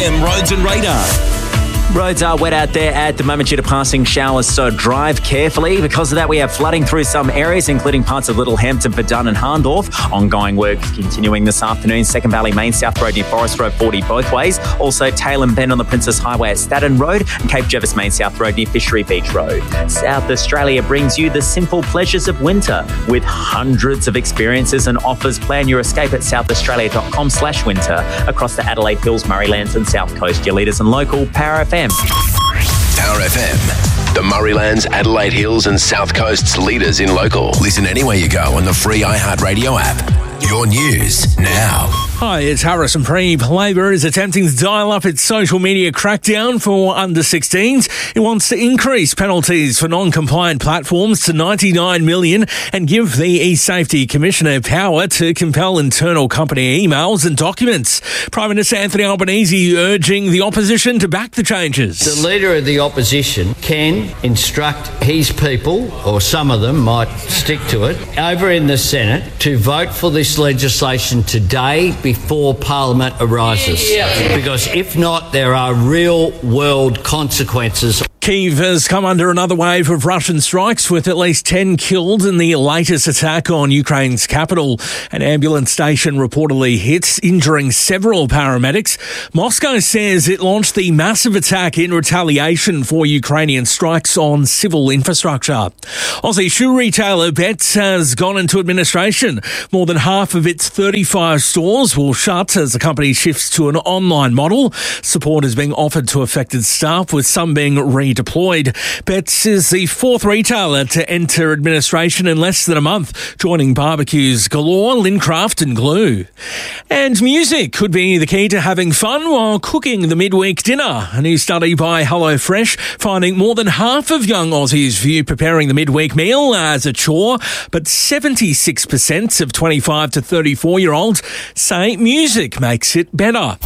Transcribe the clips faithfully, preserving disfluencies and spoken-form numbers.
M Roads and Radar. Roads are wet out there at the moment due to passing showers, so drive carefully. Because of that, we have flooding through some areas, including parts of Little Hampton, Verdun and Hahndorf. Ongoing work continuing this afternoon. Second Valley Main South Road near Forest Road forty both ways. Also, Tailem Bend on the Princess Highway at Staddon Road and Cape Jervis Main South Road near Fishery Beach Road. South Australia brings you the simple pleasures of winter with hundreds of experiences and offers. Plan your escape at southaustralia.com slash winter across the Adelaide Hills, Murraylands and South Coast. Your leaders and local Power F M. Power F M, the Murraylands, Adelaide Hills and South Coast's leaders in local. Listen anywhere you go on the free iHeartRadio app. Your news now. Hi, it's Harrison Preeb. Labor is attempting to dial up its social media crackdown for under sixteens. It wants to increase penalties for non-compliant platforms to ninety-nine million dollars and give the eSafety Commissioner power to compel internal company emails and documents. Prime Minister Anthony Albanese urging the opposition to back the changes. The Leader of the Opposition can instruct his people, or some of them might stick to it, over in the Senate to vote for this legislation today before Parliament arises. Yeah. Because if not, there are real world consequences. Kyiv has come under another wave of Russian strikes with at least ten killed in the latest attack on Ukraine's capital. An ambulance station reportedly hit, injuring several paramedics. Moscow says it launched the massive attack in retaliation for Ukrainian strikes on civil infrastructure. Aussie shoe retailer Betts has gone into administration. More than half of its thirty-five stores will shut as the company shifts to an online model. Support is being offered to affected staff, with some being redeployed. Betts is the fourth retailer to enter administration in less than a month, joining barbecues galore, Lincraft and Glue. And music could be the key to having fun while cooking the midweek dinner. A new study by HelloFresh finding more than half of young Aussies view preparing the midweek meal as a chore, but seventy-six percent of twenty-five to thirty-four-year-olds say music makes it better.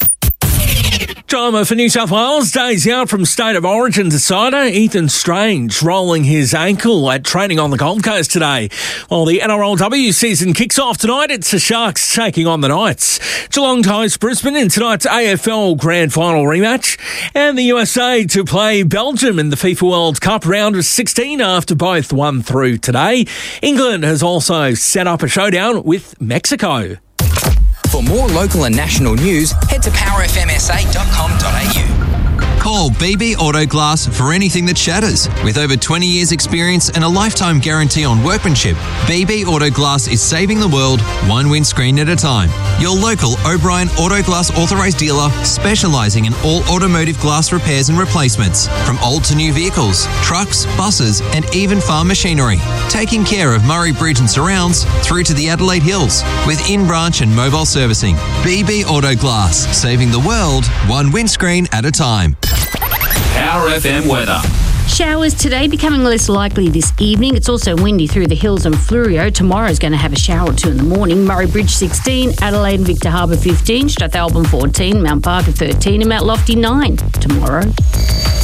Drama for New South Wales, days out from State of Origin decider Ethan Strange rolling his ankle at training on the Gold Coast today. While the N R L W season kicks off tonight, it's the Sharks taking on the Knights. Geelong hosts Brisbane in tonight's A F L Grand Final rematch. And the U S A to play Belgium in the FIFA World Cup round of sixteen after both won through today. England has also set up a showdown with Mexico. For more local and national news, head to power f m s a dot com dot a u. Call B B Auto Glass for anything that shatters. With over twenty years experience and a lifetime guarantee on workmanship, B B Auto Glass is saving the world one windscreen at a time. Your local O'Brien Auto Glass authorised dealer specialising in all automotive glass repairs and replacements, from old to new vehicles, trucks, buses and even farm machinery. Taking care of Murray Bridge and surrounds through to the Adelaide Hills with in-branch and mobile servicing. B B Auto Glass, saving the world one windscreen at a time. Power F M weather. Showers today, becoming less likely this evening. It's also windy through the hills and Fleurieu. Tomorrow's going to have a shower or two in the morning. Murray Bridge sixteen, Adelaide and Victor Harbour fifteen, Strathalbyn fourteen, Mount Parker thirteen and Mount Lofty nine tomorrow.